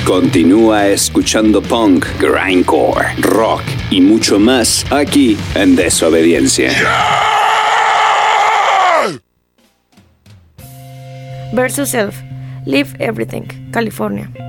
Continúa escuchando punk, grindcore, rock y mucho más aquí en Desobediencia. Versus Self, Live Everything, California.